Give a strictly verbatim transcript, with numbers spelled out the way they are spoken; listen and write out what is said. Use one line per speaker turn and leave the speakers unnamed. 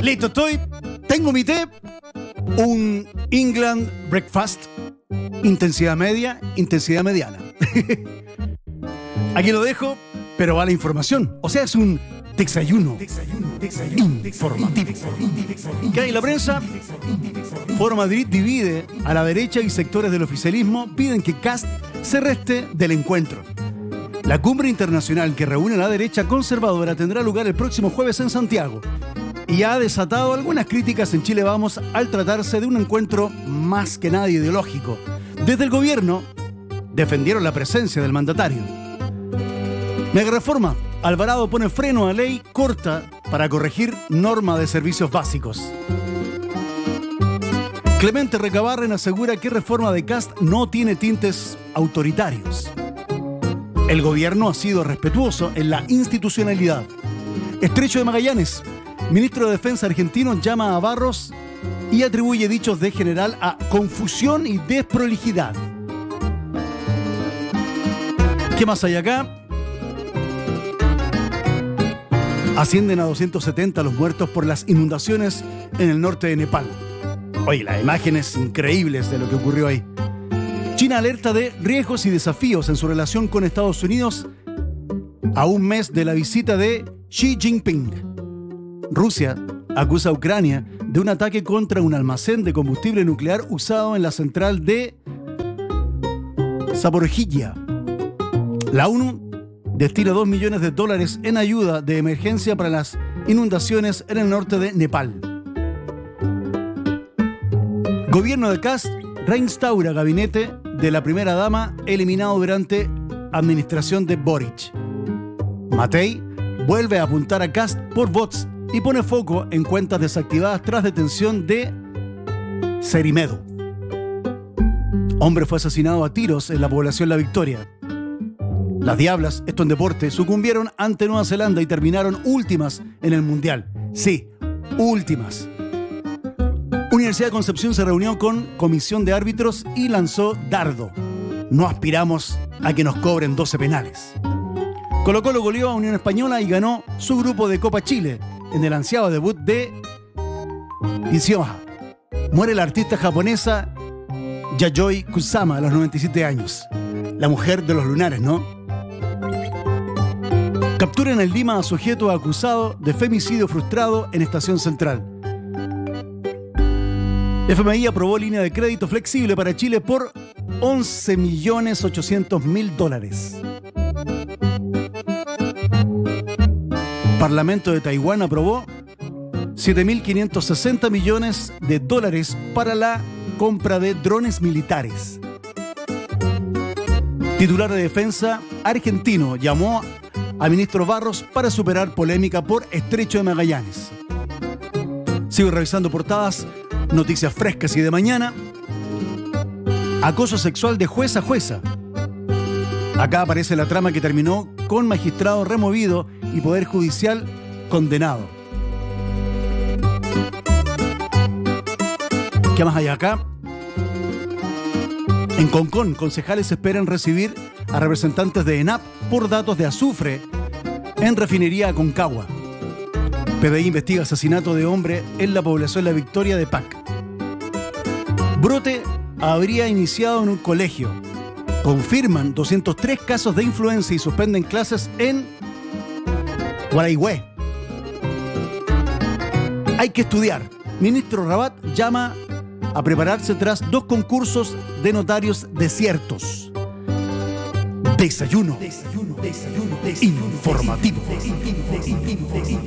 Listo, estoy. Tengo mi té. Un England Breakfast. Intensidad media, intensidad mediana. Aquí lo dejo, pero va la información. O sea, es un desayuno informativo. ¿Qué hay en la prensa? Foro Madrid divide a la derecha y sectores del oficialismo piden que Kast se reste del encuentro. La cumbre internacional que reúne a la derecha conservadora tendrá lugar el próximo jueves en Santiago y ha desatado algunas críticas en Chile Vamos al tratarse de un encuentro más que nada ideológico. Desde el gobierno defendieron la presencia del mandatario. Mega reforma. Alvarado pone freno a ley corta para corregir norma de servicios básicos. Clemente Recabarren asegura que reforma de Kast no tiene tintes autoritarios. El gobierno ha sido respetuoso en la institucionalidad. Estrecho de Magallanes. Ministro de Defensa argentino llama a Barros y atribuye dichos de general a confusión y desprolijidad. ¿Qué más hay acá? Ascienden a doscientos setenta los muertos por las inundaciones en el norte de Nepal. Oye, las imágenes increíbles de lo que ocurrió ahí. China alerta de riesgos y desafíos en su relación con Estados Unidos a un mes de la visita de Xi Jinping. Rusia acusa a Ucrania de un ataque contra un almacén de combustible nuclear usado en la central de Zaporizhia. La ONU destina dos millones de dólares en ayuda de emergencia para las inundaciones en el norte de Nepal. Gobierno de Kast reinstaura gabinete de la primera dama eliminado durante administración de Boric. Matei vuelve a apuntar a Kast por bots y pone foco en cuentas desactivadas tras detención de Cerimedo. Hombre fue asesinado a tiros en la población La Victoria. Las Diablas, esto en deporte, sucumbieron ante Nueva Zelanda y terminaron últimas en el Mundial. Sí, últimas. Universidad de Concepción se reunió con comisión de árbitros y lanzó dardo. No aspiramos a que nos cobren doce penales. Colo-Colo goleó a Unión Española y ganó su grupo de Copa Chile en el ansiado debut de Ishioha. Muere la artista japonesa Yayoi Kusama a los noventa y siete años. La mujer de los lunares, ¿no? Capturan en Lima a sujeto acusado de femicidio frustrado en Estación Central. F M I aprobó línea de crédito flexible para Chile por once millones ochocientos mil dólares. Parlamento de Taiwán aprobó siete mil quinientos sesenta millones de dólares para la compra de drones militares. Titular de Defensa argentino llamó a ministro Barros para superar polémica por Estrecho de Magallanes. Sigo revisando portadas, noticias frescas y de mañana. Acoso sexual de juez a jueza. Acá aparece la trama que terminó con magistrado removido y poder judicial condenado. ¿Qué más hay acá? En Concón, concejales esperan recibir a representantes de ENAP por datos de azufre en refinería Aconcagua. P D I investiga asesinato de hombre en la población La Victoria de P A C. Brote habría iniciado en un colegio. Confirman doscientos tres casos de influenza y suspenden clases en Guaraigüe. Hay que estudiar. Ministro Rabat llama a prepararse tras dos concursos de notarios desiertos. Desayuno, desayuno, desayuno, desayuno informativo.